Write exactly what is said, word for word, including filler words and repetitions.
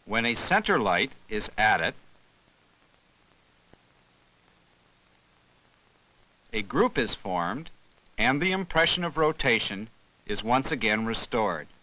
When a center light is added, a group is formed and the impression of rotation is once again restored.